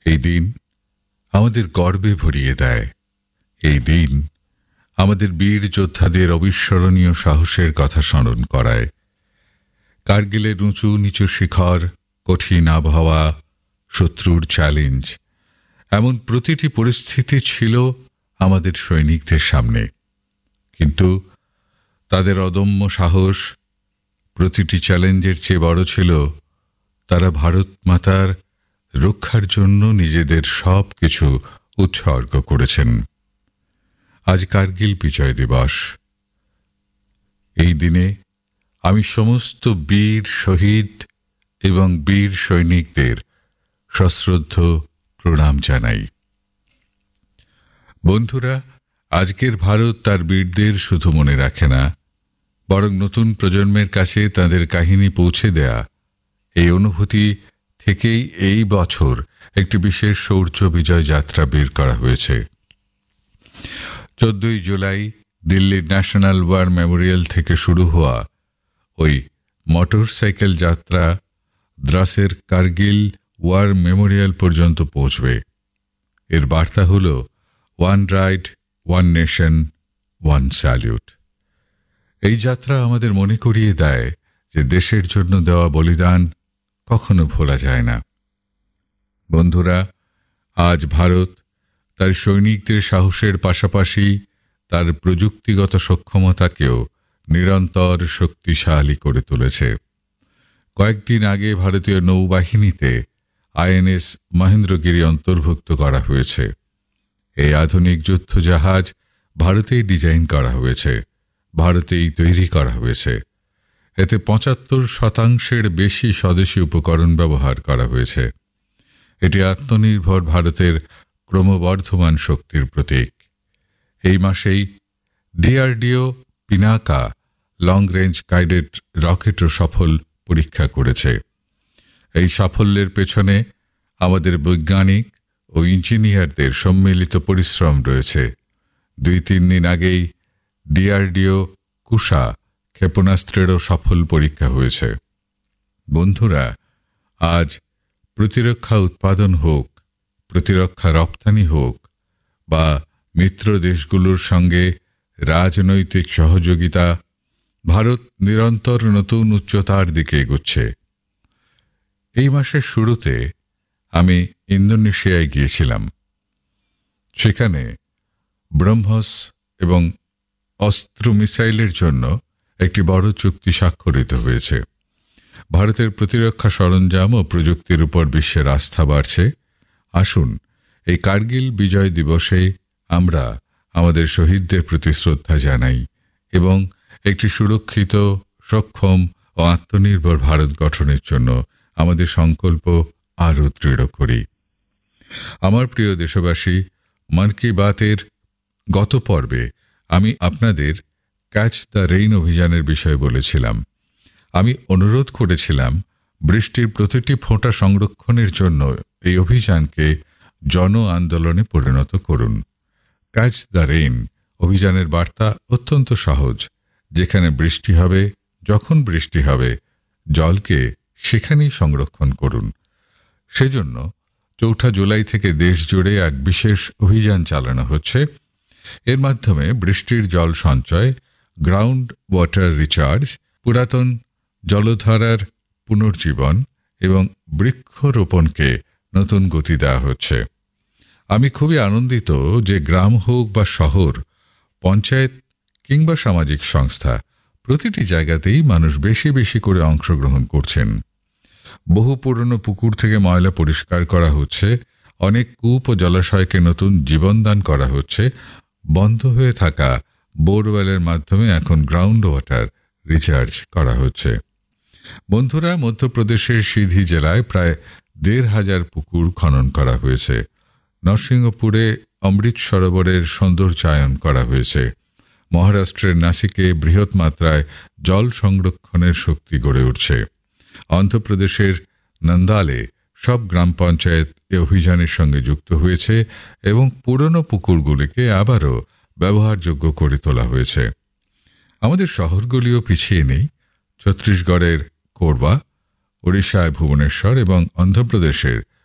এই দিন আমাদের গর্বে ভরিয়ে দেয়। এই দিন আমাদের বীর যোদ্ধাদের অবিস্মরণীয় সাহসের কথা স্মরণ করায়। কার্গিলের উঁচু নিচু শিখর, কঠিন আবহাওয়া, শত্রুর চ্যালেঞ্জ, এমন প্রতিটি পরিস্থিতি ছিল আমাদের সৈনিকদের সামনে। কিন্তু তাদের অদম্য সাহস প্রতিটি চ্যালেঞ্জের চেয়ে বড় ছিল। তারা ভারত মাতার রক্ষার জন্য নিজেদের সব কিছু উৎসর্গ করেছেন। আজ কার্গিল বিজয় দিবস। এই দিনে আমি সমস্ত বীর শহীদ এবং বীর সৈনিকদের সশ্রদ্ধ প্রণাম জানাই। বন্ধুরা, আজকের ভারত তার বীরদের শুধু মনে রাখে না, বরং নতুন প্রজন্মের কাছে তাদের কাহিনী পৌঁছে দেয়া, এই অনুভূতি থেকেই এই বছর একটি বিশেষ শৌর্য বিজয় যাত্রা বের করা হয়েছে। 14 জুলাই দিল্লির ন্যাশনাল ওয়ার মেমোরিয়াল থেকে শুরু হওয়া ওই মোটরসাইকেল যাত্রা দ্রাসের কার্গিল ওয়ার মেমোরিয়াল পর্যন্ত পৌঁছবে। এর বার্তা হল one ride, one nation, one salute. এই যাত্রা আমাদের মনে করিয়ে দেয় যে দেশের জন্য দেওয়া বলিদান কখনো ভোলা যায় না। বন্ধুরা, আজ ভারত তার সৈনিকদের সাহসের পাশাপাশি তার প্রযুক্তিগত সক্ষমতাকেও নিরন্তর শক্তিশালী করে তুলেছে। কয়েকদিন আগে ভারতীয় নৌবাহিনীতে আইএনএস মহেন্দ্রগিরি অন্তর্ভুক্ত করা হয়েছে। এই আধুনিক যুদ্ধ জাহাজ ভারতেই ডিজাইন করা হয়েছে, ভারতেই তৈরি করা হয়েছে। এতে ৭৫% বেশি স্বদেশী উপকরণ ব্যবহার করা হয়েছে। এটি আত্মনির্ভর ভারতের ক্রমবর্ধমান শক্তির প্রতীক। এই মাসেই DRDO Pinaka long range guided রকেটও সফল পরীক্ষা করেছে। এই সাফল্যের পেছনে আমাদের বৈজ্ঞানিক ও ইঞ্জিনিয়ারদের সম্মিলিত পরিশ্রম রয়েছে। ২-৩ দিন আগেই ডিআরডিও কুশা ক্ষেপণাস্ত্রেরও সফল পরীক্ষা হয়েছে। বন্ধুরা, আজ প্রতিরক্ষা উৎপাদন হোক, প্রতিরক্ষা রপ্তানি হোক বা মিত্র দেশগুলোর সঙ্গে রাজনৈতিক সহযোগিতা, ভারত নিরন্তর নতুন উচ্চতার দিকে এগোচ্ছে। এই মাসের শুরুতে আমি ইন্দোনেশিয়ায় গিয়েছিলাম। সেখানে ব্রহ্মস এবং অস্ত্র মিসাইলের জন্য একটি বড় চুক্তি স্বাক্ষরিত হয়েছে। ভারতের প্রতিরক্ষা সরঞ্জাম ও প্রযুক্তির উপর বিশ্বের আস্থা বাড়ছে। আসুন এই কার্গিল বিজয় দিবসে আমরা আমাদের শহীদদের প্রতি শ্রদ্ধা জানাই এবং একটি সুরক্ষিত, সক্ষম ও আত্মনির্ভর ভারত গঠনের জন্য আমাদের সংকল্প আরও দৃঢ় করি। আমার প্রিয় দেশবাসী, মন কি বাতের গত পর্বে আমি আপনাদের ক্যাচ দ্য রেইন অভিযানের বিষয়ে বলেছিলাম। আমি অনুরোধ করেছিলাম বৃষ্টির প্রতিটি ফোঁটা সংরক্ষণের জন্য এই অভিযানকে জন আন্দোলনে পরিণত করুন। ক্যাচ দ্য রেইন অভিযানের বার্তা অত্যন্ত সহজ। যেখানে বৃষ্টি হবে, যখন বৃষ্টি হবে, জলকে সেখানেই সংরক্ষণ করুন। সেজন্য ৪ জুলাই থেকে দেশ জুড়ে এক বিশেষ অভিযান চালানো হচ্ছে। এর মাধ্যমে বৃষ্টির জল সঞ্চয়, গ্রাউন্ড ওয়াটার রিচার্জ, পুরাতন জলধারার পুনর্জীবন এবং বৃক্ষরোপণকে নতুন গতি দেওয়া হচ্ছে। আমি খুবই আনন্দিত যে গ্রাম হোক বা শহর, পঞ্চায়েত কিংবা সামাজিক সংস্থা, প্রতিটি জায়গাতেই মানুষ বেশি বেশি করে অংশগ্রহণ করছেন। বহু পুরনো পুকুর থেকে ময়লা পরিষ্কার করা হচ্ছে, অনেক কূপ ও জলাশয়কে নতুন জীবনদান করা হচ্ছে, বন্ধ হয়ে থাকা বোরওয়েলের মাধ্যমে এখন গ্রাউন্ড ওয়াটার রিচার্জ করা হচ্ছে। বন্ধুরা, মধ্যপ্রদেশের সিধি জেলায় প্রায় ১৫০০ পুকুর খনন করা হয়েছে। নরসিংহপুরে অমৃত সরোবরের সৌন্দর্যায়ন করা হয়েছে। মহারাষ্ট্রের নাসিকে বৃহৎ মাত্রায় জল সংরক্ষণের শক্তি গড়ে উঠছে। অন্ধ্রপ্রদেশের নন্দালে সব গ্রাম পঞ্চায়েত এ অভিযানের সঙ্গে যুক্ত হয়েছে এবং পুরনো পুকুরগুলিকে আবারও ব্যবহারযোগ্য করে তোলা হয়েছে। আমাদের শহরগুলিও পিছিয়ে নেই। ছত্তিশগড়ের কোরবা, ওড়িশায় ভুবনেশ্বর এবং অন্ধ্রপ্রদেশের